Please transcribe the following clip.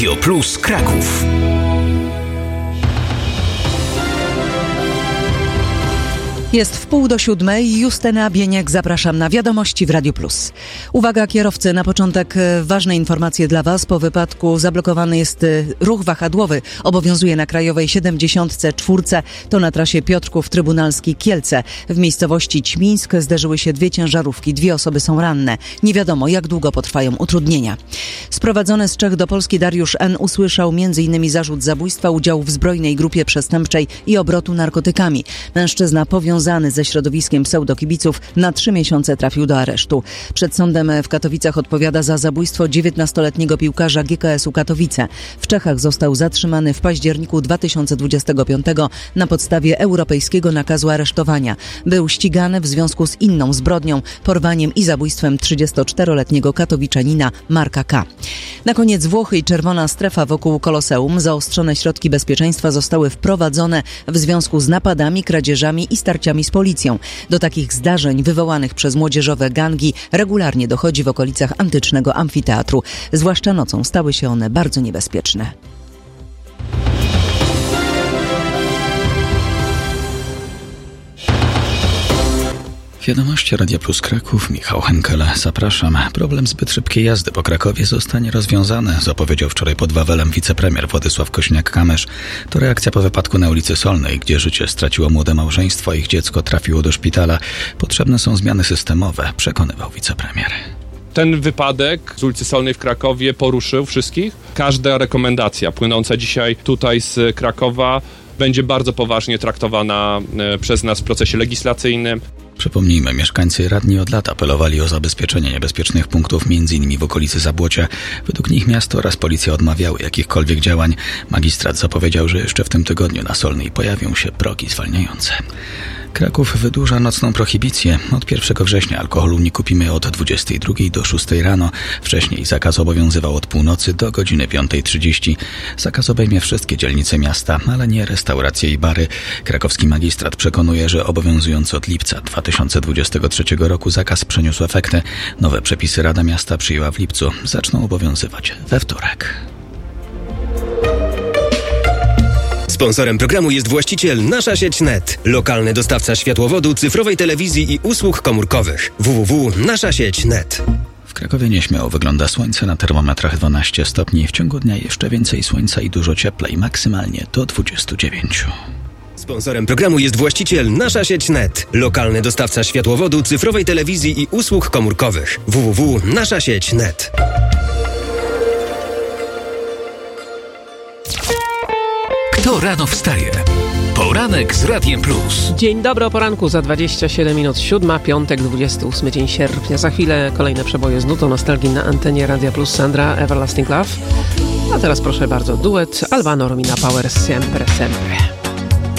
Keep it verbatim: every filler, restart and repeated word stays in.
Radio Plus Kraków. Jest w pół do siódmej. Justyna Bieniek, zapraszam na wiadomości w Radio Plus. Uwaga kierowcy, na początek ważne informacje dla Was. Po wypadku zablokowany jest ruch wahadłowy. Obowiązuje na Krajowej siedemdziesiąt cztery, to na trasie Piotrków Trybunalski Kielce. W miejscowości Ćmińsk zderzyły się dwie ciężarówki. Dwie osoby są ranne. Nie wiadomo, jak długo potrwają utrudnienia. Sprowadzony z Czech do Polski Dariusz N. usłyszał między innymi zarzut zabójstwa, udziału w zbrojnej grupie przestępczej i obrotu narkotykami. Mężczyzna powiązany ze środowiskiem pseudokibiców na trzy miesiące trafił do aresztu. Przed sądem w Katowicach odpowiada za zabójstwo dziewiętnastoletniego piłkarza G K S-u Katowice. W Czechach został zatrzymany w październiku dwa tysiące dwudziestego piątego na podstawie europejskiego nakazu aresztowania. Był ścigany w związku z inną zbrodnią, porwaniem i zabójstwem trzydziestoczteroletniego katowiczanina Marka K. Na koniec Włochy i czerwona strefa wokół Koloseum. Zaostrzone środki bezpieczeństwa zostały wprowadzone w związku z napadami, kradzieżami i starciami z policją. Do takich zdarzeń wywołanych przez młodzieżowe gangi regularnie dochodzi w okolicach antycznego amfiteatru. Zwłaszcza nocą stały się one bardzo niebezpieczne. Wiadomości Radia Plus Kraków, Michał Henkel, zapraszam. Problem zbyt szybkiej jazdy po Krakowie zostanie rozwiązany, zapowiedział wczoraj pod Wawelem wicepremier Władysław Kosiniak-Kamysz. To reakcja po wypadku na ulicy Solnej, gdzie życie straciło młode małżeństwo, a ich dziecko trafiło do szpitala. Potrzebne są zmiany systemowe, przekonywał wicepremier. Ten wypadek z ulicy Solnej w Krakowie poruszył wszystkich. Każda rekomendacja płynąca dzisiaj tutaj z Krakowa będzie bardzo poważnie traktowana przez nas w procesie legislacyjnym. Przypomnijmy, mieszkańcy radni od lat apelowali o zabezpieczenie niebezpiecznych punktów, m.in. w okolicy Zabłocia. Według nich miasto oraz policja odmawiały jakichkolwiek działań. Magistrat zapowiedział, że jeszcze w tym tygodniu na Solnej pojawią się progi zwalniające. Kraków wydłuża nocną prohibicję. Od pierwszego września alkoholu nie kupimy od dwudziestej drugiej do szóstej rano. Wcześniej zakaz obowiązywał od północy do godziny piątej trzydzieści. Zakaz obejmie wszystkie dzielnice miasta, ale nie restauracje i bary. Krakowski magistrat przekonuje, że obowiązujący od lipca dwa tysiące dwudziestego trzeciego roku zakaz przyniósł efekty. Nowe przepisy Rada Miasta przyjęła w lipcu. Zaczną obowiązywać we wtorek. Sponsorem programu jest właściciel Nasza Sieć kropka net, lokalny dostawca światłowodu, cyfrowej telewizji i usług komórkowych. w w w kropka nasza sieć kropka net. W Krakowie nieśmiało wygląda słońce, na termometrach dwanaście stopni. W ciągu dnia jeszcze więcej słońca i dużo cieplej, maksymalnie do dwudziestu dziewięciu. Sponsorem programu jest właściciel Nasza Sieć kropka net, lokalny dostawca światłowodu, cyfrowej telewizji i usług komórkowych. w w w kropka nasza sieć kropka net. Kto rano wstaje? Poranek z Radiem Plus. Dzień dobry, o poranku za dwadzieścia siedem minut siódma, piątek, dwudziesty ósmy dzień sierpnia. Za chwilę kolejne przeboje z nutą nostalgii na antenie Radia Plus. Sandra, Everlasting Love. A teraz proszę bardzo, duet Albano Romina Power, Sempre Sempre.